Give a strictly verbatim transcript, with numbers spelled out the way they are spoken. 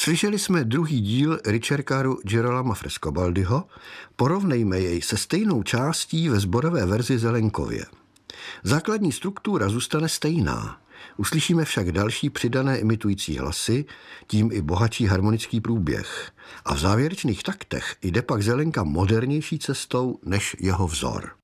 Slyšeli jsme druhý díl ricercaru Girolama Frescobaldiho, porovnejme jej se stejnou částí ve sborové verzi Zelenkově. Základní struktura zůstane stejná, uslyšíme však další přidané imitující hlasy, tím i bohatší harmonický průběh. A v závěrečných taktech jde pak Zelenka modernější cestou než jeho vzor.